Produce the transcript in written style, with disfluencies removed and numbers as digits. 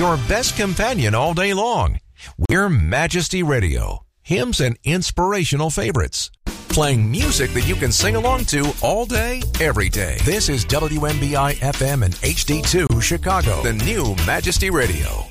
your best companion all day long. We're Majesty Radio, hymns and inspirational favorites. Playing music that you can sing along to all day, every day. This is WMBI FM and HD2 Chicago, the new Majesty Radio.